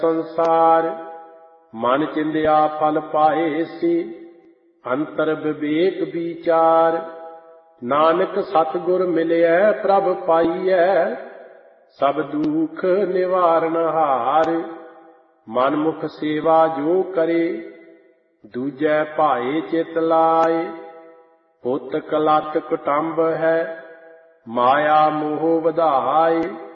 ਸੰਸਾਰ। ਮਨ ਚਿੰਦਿਆ ਫਲ ਪਾਏ ਸੀ, ਅੰਤਰ ਵਿਵੇਕ ਵਿਚਾਰ। ਨਾਨਕ ਸਤਿਗੁਰ ਮਿਲਿਐ ਪ੍ਰਭ ਪਾਈਐ, ਸਭ ਦੁਖ ਨਿਵਾਰਨ ਹਾਰ। ਮਨ ਮੁਖ ਸੇਵਾ ਜੋ ਕਰੇ, ਦੂਜੈ ਭਾਏ ਚਿਤ ਲਾਏ। ਪੁੱਤ ਕਲਤ ਕੁਟੰਬ ਹੈ, ਮਾਇਆ ਮੋਹ ਵਧਾਏ।